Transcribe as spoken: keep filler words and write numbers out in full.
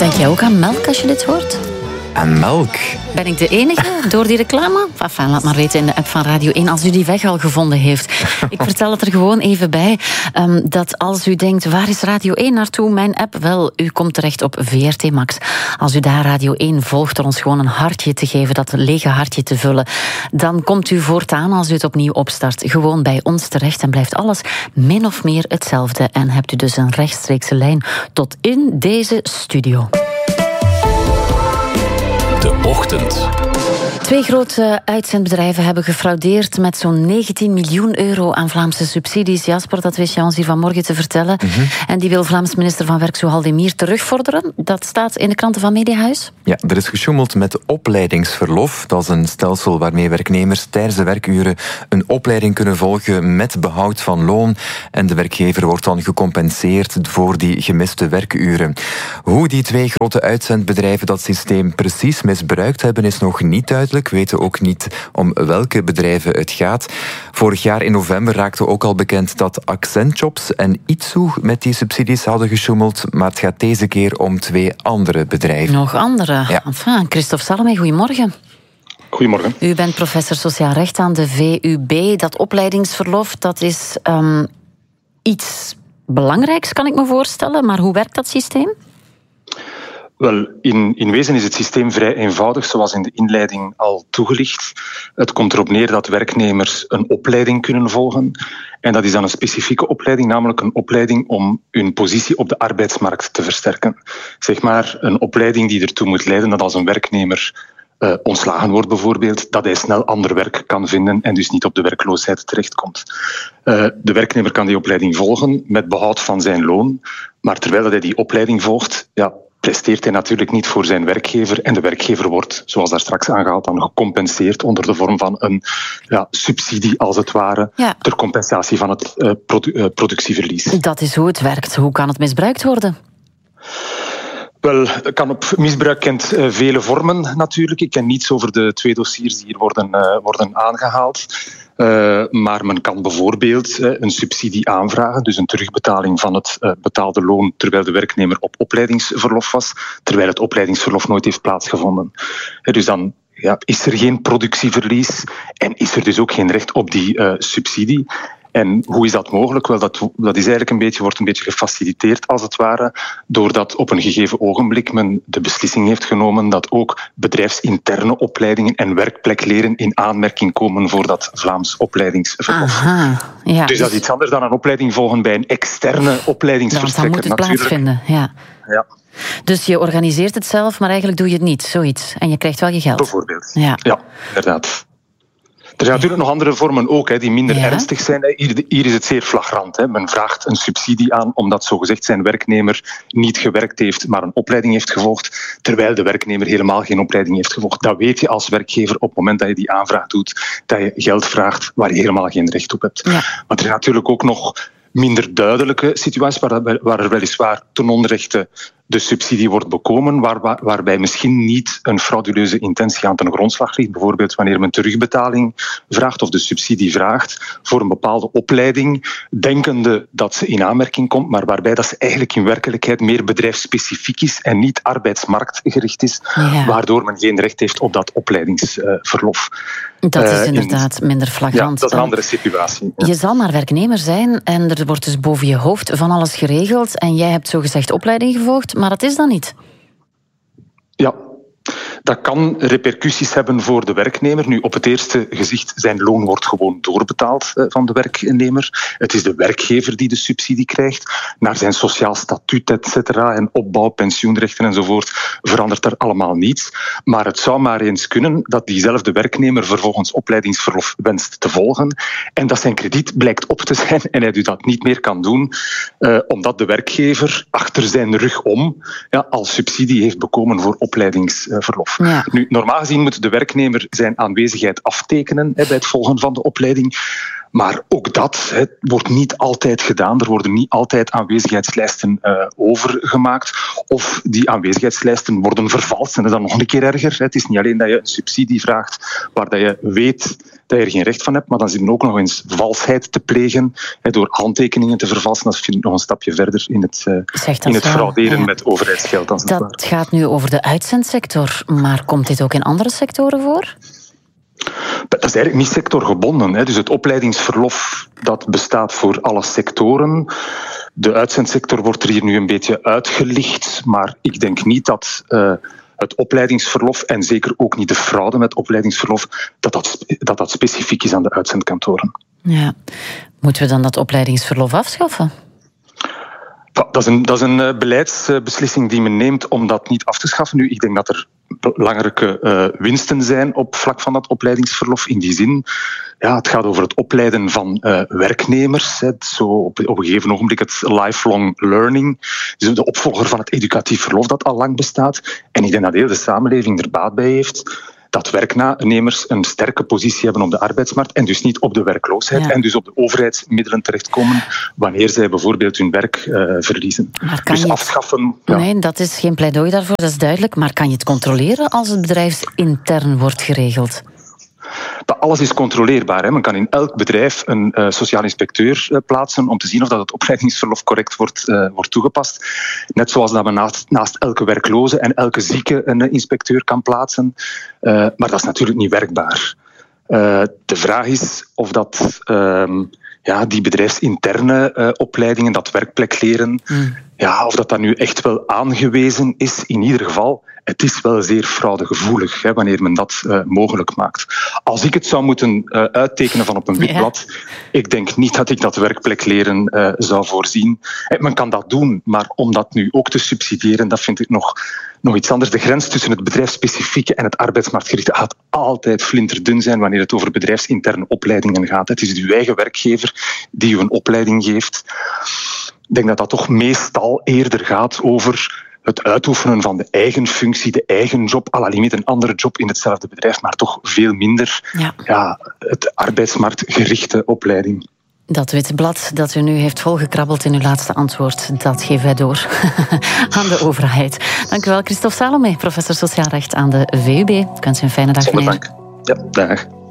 Denk jij ook aan melk als je dit hoort? Aan melk? Ben ik de enige door die reclame? Enfin, laat maar weten in de app van Radio één als u die weg al gevonden heeft. Ik vertel het er gewoon even bij. Um, dat als u denkt, waar is Radio één naartoe? Mijn app, wel, u komt terecht op V R T Max. Als u daar Radio één volgt door ons gewoon een hartje te geven, dat lege hartje te vullen, dan komt u voortaan, als u het opnieuw opstart, gewoon bij ons terecht en blijft alles min of meer hetzelfde. En hebt u dus een rechtstreekse lijn tot in deze studio. De Ochtend. Twee grote uitzendbedrijven hebben gefraudeerd met zo'n negentien miljoen euro aan Vlaamse subsidies. Jasper, dat wist je ons hier vanmorgen te vertellen. Mm-hmm. En die wil Vlaams minister van Werk Zuhal de Mier terugvorderen. Dat staat in de kranten van Mediahuis. Ja, er is gesjoemeld met opleidingsverlof. Dat is een stelsel waarmee werknemers tijdens de werkuren een opleiding kunnen volgen met behoud van loon. En de werkgever wordt dan gecompenseerd voor die gemiste werkuren. Hoe die twee grote uitzendbedrijven dat systeem precies misbruikt hebben, is nog niet duidelijk. We weten ook niet om welke bedrijven het gaat. Vorig jaar in november raakte ook al bekend dat Accentjobs en Itsu met die subsidies hadden gesjoemeld, maar het gaat deze keer om twee andere bedrijven. Nog andere? Ja. Enfin, Christophe Salome, goedemorgen. Goedemorgen. U bent professor Sociaal Recht aan de V U B. Dat opleidingsverlof, dat is um, iets belangrijks, kan ik me voorstellen. Maar hoe werkt dat systeem? Wel, in, in wezen is het systeem vrij eenvoudig, zoals in de inleiding al toegelicht. Het komt erop neer dat werknemers een opleiding kunnen volgen. En dat is dan een specifieke opleiding, namelijk een opleiding om hun positie op de arbeidsmarkt te versterken. Zeg maar een opleiding die ertoe moet leiden dat als een werknemer uh, ontslagen wordt bijvoorbeeld, dat hij snel ander werk kan vinden en dus niet op de werkloosheid terechtkomt. Uh, de werknemer kan die opleiding volgen met behoud van zijn loon, maar terwijl hij die opleiding volgt, ja, presteert hij natuurlijk niet voor zijn werkgever en de werkgever wordt, zoals daar straks aangehaald, dan gecompenseerd onder de vorm van een ja, subsidie, als het ware, ja, ter compensatie van het uh, produ- uh, productieverlies. Dat is hoe het werkt. Hoe kan het misbruikt worden? Wel, het kan op misbruik kent uh, vele vormen natuurlijk. Ik ken niets over de twee dossiers die hier worden, uh, worden aangehaald. Uh, maar men kan bijvoorbeeld uh, een subsidie aanvragen, dus een terugbetaling van het uh, betaalde loon terwijl de werknemer op opleidingsverlof was, terwijl het opleidingsverlof nooit heeft plaatsgevonden. Uh, dus dan ja, is er geen productieverlies en is er dus ook geen recht op die uh, subsidie. En hoe is dat mogelijk? Wel, dat, dat is eigenlijk een beetje, wordt een beetje gefaciliteerd, als het ware, doordat op een gegeven ogenblik men de beslissing heeft genomen dat ook bedrijfsinterne opleidingen en werkplekleren in aanmerking komen voor dat Vlaams opleidingsverlof. Aha, ja, dus dat is iets anders dan een opleiding volgen bij een externe opleidingsverstrekker. Dan moet het plaatsvinden, ja. Ja. Dus je organiseert het zelf, maar eigenlijk doe je het niet, zoiets. En je krijgt wel je geld. Bijvoorbeeld. Ja, ja, inderdaad. Er zijn natuurlijk nog andere vormen ook, hè, die minder ja. ernstig zijn. Hier, hier is het zeer flagrant. Hè. Men vraagt een subsidie aan omdat zogezegd zijn werknemer niet gewerkt heeft, maar een opleiding heeft gevolgd, terwijl de werknemer helemaal geen opleiding heeft gevolgd. Dat weet je als werkgever op het moment dat je die aanvraag doet, dat je geld vraagt waar je helemaal geen recht op hebt. Ja. Maar er zijn natuurlijk ook nog minder duidelijke situaties waar, waar er weliswaar ten onrechte de subsidie wordt bekomen, waar, waar, waarbij misschien niet een frauduleuze intentie aan ten grondslag ligt. Bijvoorbeeld wanneer men terugbetaling vraagt of de subsidie vraagt voor een bepaalde opleiding, denkende dat ze in aanmerking komt, maar waarbij dat ze eigenlijk in werkelijkheid meer bedrijfsspecifiek is en niet arbeidsmarktgericht is, ja. waardoor men geen recht heeft op dat opleidingsverlof. Dat is inderdaad uh, minder flagrant. Ja, dat is een andere situatie. Ja. Je zal maar werknemer zijn en er wordt dus boven je hoofd van alles geregeld en jij hebt zogezegd opleiding gevolgd, maar dat is dan niet. Ja. Dat kan repercussies hebben voor de werknemer. Nu, op het eerste gezicht, zijn loon wordt gewoon doorbetaald van de werknemer. Het is de werkgever die de subsidie krijgt. Naar zijn sociaal statuut, et cetera, en opbouw, pensioenrechten enzovoort, verandert er allemaal niets. Maar het zou maar eens kunnen dat diezelfde werknemer vervolgens opleidingsverlof wenst te volgen en dat zijn krediet blijkt op te zijn en hij dus dat niet meer kan doen, uh, omdat de werkgever achter zijn rug om ja, als subsidie heeft bekomen voor opleidingsverlof. Ja. Nu, normaal gezien moet de werknemer zijn aanwezigheid aftekenen hè, bij het volgen van de opleiding. Maar ook dat hè, wordt niet altijd gedaan. Er worden niet altijd aanwezigheidslijsten uh, overgemaakt. Of die aanwezigheidslijsten worden vervalst. En dat is dan nog een keer erger. Het is niet alleen dat je een subsidie vraagt waar dat je weet dat dat je er geen recht van hebt, maar dan zit men ook nog eens valsheid te plegen hè, door handtekeningen te vervalsen. Dat vind ik nog een stapje verder in het, uh, in het frauderen ja. met overheidsgeld. Als dat het gaat nu over de uitzendsector, maar komt dit ook in andere sectoren voor? Dat is eigenlijk niet sectorgebonden. Hè. Dus het opleidingsverlof dat bestaat voor alle sectoren. De uitzendsector wordt er hier nu een beetje uitgelicht, maar ik denk niet dat uh, het opleidingsverlof, en zeker ook niet de fraude met opleidingsverlof, dat dat, dat dat specifiek is aan de uitzendkantoren. Ja. Moeten we dan dat opleidingsverlof afschaffen? Dat is, een, dat is een beleidsbeslissing die men neemt om dat niet af te schaffen. Nu, ik denk dat er belangrijke uh, winsten zijn op vlak van dat opleidingsverlof. In die zin, ja, het gaat over het opleiden van uh, werknemers. Hè, zo op, op een gegeven ogenblik het lifelong learning. Dus de opvolger van het educatief verlof dat al lang bestaat. En ik denk dat heel de samenleving er baat bij heeft dat werknemers een sterke positie hebben op de arbeidsmarkt en dus niet op de werkloosheid ja. en dus op de overheidsmiddelen terechtkomen wanneer zij bijvoorbeeld hun werk uh, verliezen. Dus je... afschaffen... Ja. Nee, dat is geen pleidooi daarvoor, dat is duidelijk. Maar kan je het controleren als het bedrijfsintern wordt geregeld? Maar alles is controleerbaar. Hè. Men kan in elk bedrijf een uh, sociaal inspecteur uh, plaatsen om te zien of dat het opleidingsverlof correct wordt, uh, wordt toegepast. Net zoals dat men naast, naast elke werkloze en elke zieke een uh, inspecteur kan plaatsen. Uh, maar dat is natuurlijk niet werkbaar. Uh, de vraag is of dat... Uh, ja, die bedrijfsinterne uh, opleidingen, dat werkplekleren, mm. ja, of dat dat nu echt wel aangewezen is. In ieder geval, het is wel zeer fraudegevoelig hè, wanneer men dat uh, mogelijk maakt. Als ik het zou moeten uh, uittekenen van op een wit ja. blad, ik denk niet dat ik dat werkplekleren uh, zou voorzien. Hey, men kan dat doen, maar om dat nu ook te subsidiëren, dat vind ik nog, nog iets anders. De grens tussen het bedrijfsspecifieke en het arbeidsmarktgerichte gaat altijd flinterdun zijn wanneer het over bedrijfsinterne opleidingen gaat. Het is uw eigen werkgever die u een opleiding geeft. Ik denk dat dat toch meestal eerder gaat over het uitoefenen van de eigen functie, de eigen job, à la limiet een andere job in hetzelfde bedrijf, maar toch veel minder ja. Ja, het arbeidsmarktgerichte opleiding. Dat witte blad dat u nu heeft volgekrabbeld in uw laatste antwoord, dat geven wij door aan de overheid. Dank u wel, Christophe Salomé, professor Sociaal Recht aan de V U B. Ik wens u een fijne dag, meneer. Dank. Ja, dag.